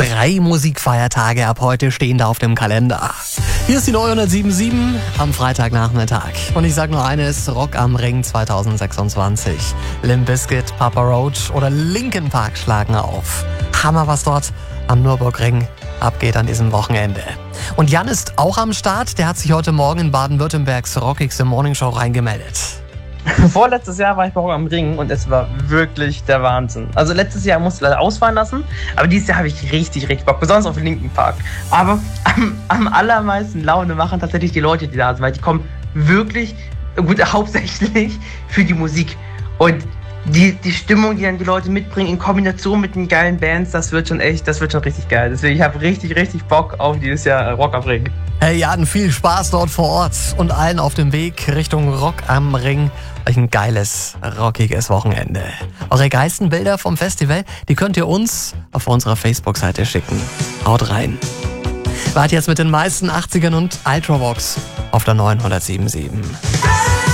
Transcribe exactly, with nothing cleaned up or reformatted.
Drei Musikfeiertage ab heute stehen da auf dem Kalender. Hier ist die neunhundertsiebenundsiebzig am Freitagnachmittag. Und ich sag nur eines, Rock am Ring zweitausendsechsundzwanzig. Limp Bizkit, Papa Roach oder Linkin Park schlagen auf. Hammer, was dort am Nürburgring abgeht an diesem Wochenende. Und Jan ist auch am Start. Der hat sich heute Morgen in Baden-Württembergs rockigste Morningshow reingemeldet. Vorletztes Jahr war ich bei Rock am Ring und es war wirklich der Wahnsinn. Also letztes Jahr musste ich leider ausfahren lassen, aber dieses Jahr habe ich richtig, richtig Bock, besonders auf den Linkin Park. Aber am, am allermeisten Laune machen tatsächlich die Leute, die da sind, weil die kommen wirklich, gut, hauptsächlich für die Musik. Und die, die Stimmung, die dann die Leute mitbringen in Kombination mit den geilen Bands, das wird schon echt, das wird schon richtig geil. Deswegen, ich habe richtig, richtig Bock auf dieses Jahr Rock am Ring. Hey Jan, viel Spaß dort vor Ort und allen auf dem Weg Richtung Rock am Ring. Euch ein geiles, rockiges Wochenende. Eure geilsten Bilder vom Festival, die könnt ihr uns auf unserer Facebook-Seite schicken. Haut rein. Wart jetzt mit den meisten achtzigern und Ultravox auf der neunhundertsiebenundsiebzig.